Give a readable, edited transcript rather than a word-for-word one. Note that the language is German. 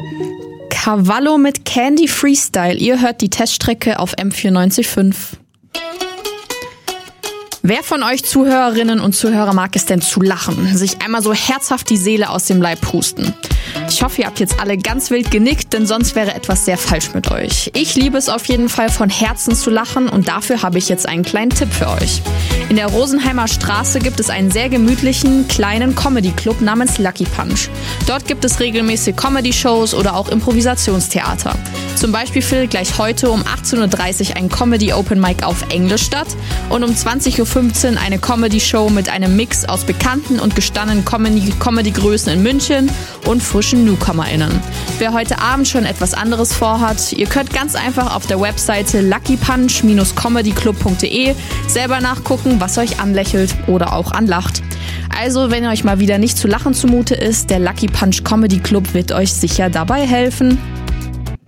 Cavallo mit Candy Freestyle. Ihr hört die Teststrecke auf M94.5. Wer von euch Zuhörerinnen und Zuhörer mag es denn zu lachen? Sich einmal so herzhaft die Seele aus dem Leib pusten? Ich hoffe, ihr habt jetzt alle ganz wild genickt, denn sonst wäre etwas sehr falsch mit euch. Ich liebe es auf jeden Fall, von Herzen zu lachen und dafür habe ich jetzt einen kleinen Tipp für euch. In der Rosenheimer Straße gibt es einen sehr gemütlichen, kleinen Comedy-Club namens Lucky Punch. Dort gibt es regelmäßig Comedy-Shows oder auch Improvisationstheater. Zum Beispiel findet gleich heute um 18.30 Uhr ein Comedy-Open-Mic auf Englisch statt und um 20.15 Uhr eine Comedy-Show mit einem Mix aus bekannten und gestandenen Comedy-Größen in München und frischen NewcomerInnen. Wer heute Abend schon etwas anderes vorhat, ihr könnt ganz einfach auf der Webseite luckypunch-comedyclub.de selber nachgucken, was euch anlächelt oder auch anlacht. Also, wenn euch mal wieder nicht zu lachen zumute ist, der Lucky Punch Comedy Club wird euch sicher dabei helfen.